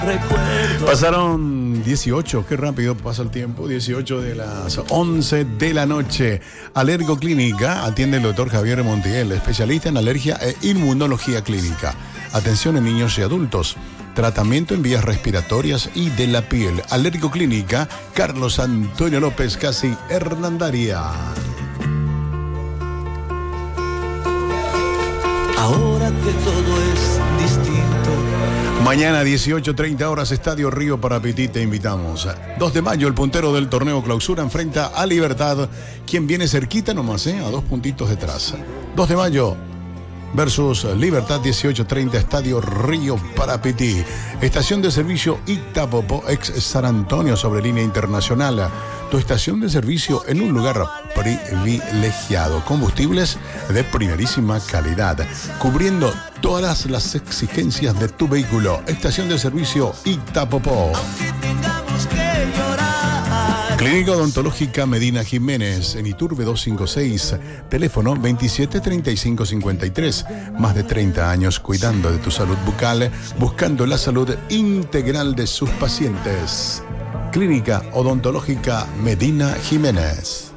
Pasaron 18, qué rápido pasa el tiempo, 18 de las 11 de la noche. Alergo Clínica atiende el doctor Javier Montiel, especialista en alergia e inmunología clínica. Atención en niños y adultos. Tratamiento en vías respiratorias y de la piel. Alergo Clínica, Carlos Antonio López, casi Hernandaria. Ahora que todo es distinto. Mañana 18:30 horas, Estadio Río Parapetí, te invitamos. 2 de mayo, el puntero del torneo Clausura enfrenta a Libertad, quien viene cerquita nomás, a 2 puntitos detrás. 2 de mayo versus Libertad, 18:30, Estadio Río Parapetí. Estación de servicio Itapopo, ex San Antonio, sobre línea internacional. Tu estación de servicio en un lugar privilegiado. Combustibles de primerísima calidad, cubriendo todas las exigencias de tu vehículo. Estación de servicio Itapopo. Clínica Odontológica Medina Jiménez, en Iturbe 256, teléfono 273553. Más de 30 años cuidando de tu salud bucal, buscando la salud integral de sus pacientes. Clínica Odontológica Medina Jiménez.